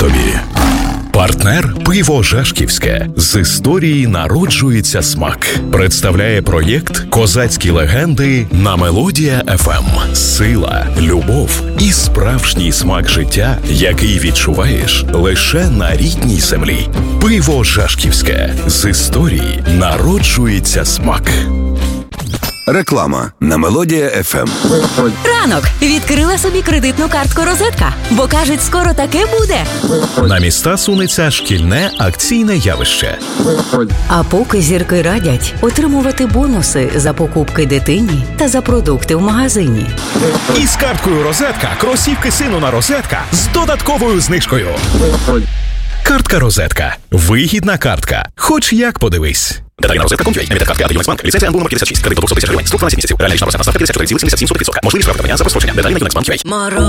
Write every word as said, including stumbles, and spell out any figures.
тобі. Партнер «Пиво Жашківське». З історії народжується смак. Представляє проєкт «Козацькі легенди» на Мелодія еф ем. Сила, любов і справжній смак життя, який відчуваєш лише на рідній землі. «Пиво Жашківське». З історії народжується смак. Реклама на Мелодія еф ем. Ранок. Відкрила собі кредитну картку «Розетка», бо, кажуть, скоро таке буде. На міста сунеться шкільне акційне явище. А поки зірки радять отримувати бонуси за покупки дитині та за продукти в магазині. І з карткою «Розетка» кросівки сину на «Розетка» з додатковою знижкою. Картка «Розетка». Вигідна картка. Хоч як подивись. Деталі на розетка крапка ком крапка ю а. Ліміт картки «Ад Юнекс Банк». Ліцензія ем бу номер п'ятдесят шість. Кредит до двісті тисяч гривень. Строк дванадцять місяців. Реальна річна процентна ставка п'ятдесят чотири цілих сімдесят сім сотих відсотка. Можливість проведення за прострочення. Деталі на юнекс банк крапка ю а.